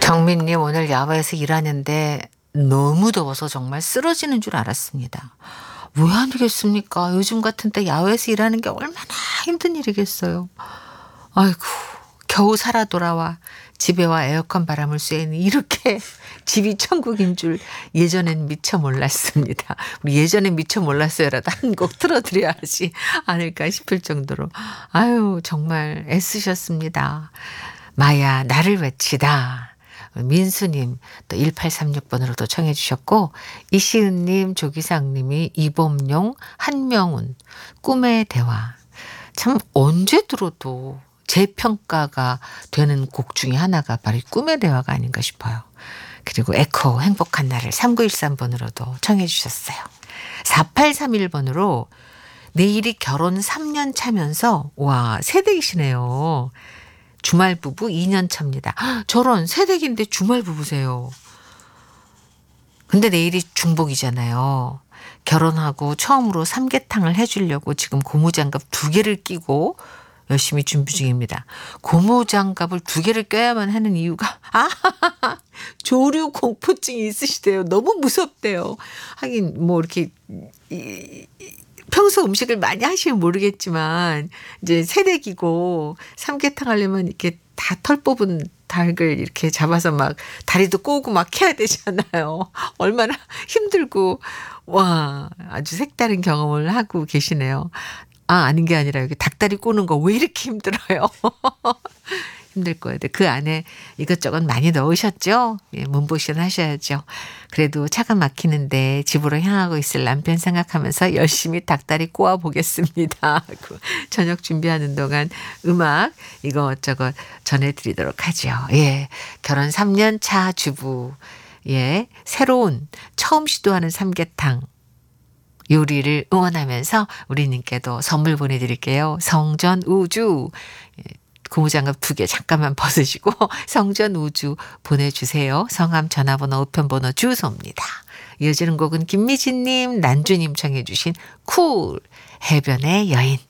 정민님, 오늘 야외에서 일하는데 너무 더워서 정말 쓰러지는 줄 알았습니다. 왜 안 되겠습니까? 요즘 같은 때 야외에서 일하는 게 얼마나 힘든 일이겠어요. 아이고, 겨우 살아 돌아와 집에 와 에어컨 바람을 쐬니 이렇게 집이 천국인 줄 예전엔 미처 몰랐습니다. 우리 예전엔 미처 몰랐어요라도 한 곡 틀어드려야 하지 않을까 싶을 정도로 아유 정말 애쓰셨습니다. 마야 나를 외치다. 민수님 또 1836번으로도 청해 주셨고, 이시은님, 조기상님이 이범용, 한명훈 꿈의 대화. 참 언제 들어도 재평가가 되는 곡 중에 하나가 바로 이 꿈의 대화가 아닌가 싶어요. 그리고 에코 행복한 날을 3913번으로도 청해 주셨어요. 4831번으로 내일이 결혼 3년 차면서 와 새댁이시네요. 주말 부부 2년 차입니다. 저런 새댁인데 주말 부부세요. 근데 내일이 중복이잖아요. 결혼하고 처음으로 삼계탕을 해주려고 지금 고무장갑 2개를 끼고 열심히 준비 중입니다. 고무장갑을 2개를 껴야만 하는 이유가 조류 공포증이 있으시대요. 너무 무섭대요. 하긴 뭐 이렇게 평소 음식을 많이 하시면 모르겠지만 이제 새댁이고 삼계탕 하려면 이렇게 다 털 뽑은 닭을 이렇게 잡아서 막 다리도 꼬고 막 해야 되잖아요. 얼마나 힘들고 와 아주 색다른 경험을 하고 계시네요. 아닌 게 아니라 여기 닭다리 꼬는 거 왜 이렇게 힘들어요? 힘들 거예요. 그 안에 이것저것 많이 넣으셨죠? 예, 문보신 하셔야죠. 그래도 차가 막히는데 집으로 향하고 있을 남편 생각하면서 열심히 닭다리 꼬아 보겠습니다. 저녁 준비하는 동안 음악 이것저것 전해드리도록 하죠. 예, 결혼 3년 차 주부, 예, 새로운 처음 시도하는 삼계탕 요리를 응원하면서 우리님께도 선물 보내드릴게요. 성전 우주. 고무장갑 2개 잠깐만 벗으시고 성전 우주 보내주세요. 성함, 전화번호, 우편번호, 주소입니다. 이어지는 곡은 김미진님, 난주님 청해 주신 쿨 해변의 여인.